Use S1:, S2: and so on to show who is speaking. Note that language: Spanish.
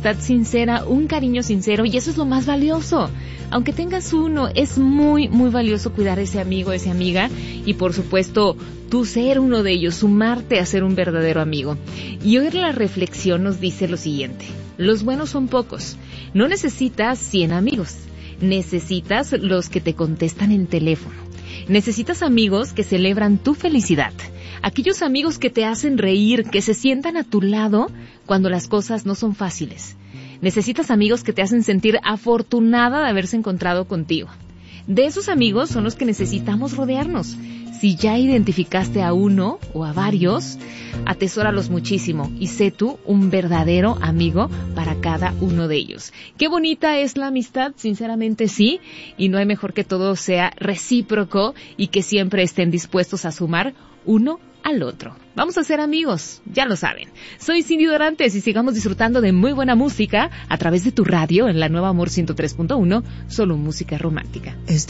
S1: amistad sincera, un cariño sincero, y eso es lo más valioso. Aunque tengas uno, es muy, muy valioso cuidar a ese amigo, a esa amiga, y por supuesto, tú ser uno de ellos, sumarte a ser un verdadero amigo. Y hoy la reflexión nos dice lo siguiente: los buenos son pocos. No necesitas 100 amigos. Necesitas los que te contestan en teléfono. Necesitas amigos que celebran tu felicidad. Aquellos amigos que te hacen reír, que se sientan a tu lado cuando las cosas no son fáciles. Necesitas amigos que te hacen sentir afortunada de haberse encontrado contigo. De esos amigos son los que necesitamos rodearnos. Si ya identificaste a uno o a varios, atesóralos muchísimo y sé tú un verdadero amigo para cada uno de ellos. Qué bonita es la amistad, sinceramente sí, y no hay mejor que todo sea recíproco y que siempre estén dispuestos a sumar uno al otro. Vamos a ser amigos, ya lo saben. Soy Cindy Dorantes y sigamos disfrutando de muy buena música a través de tu radio en la Nueva Amor 103.1, solo música romántica.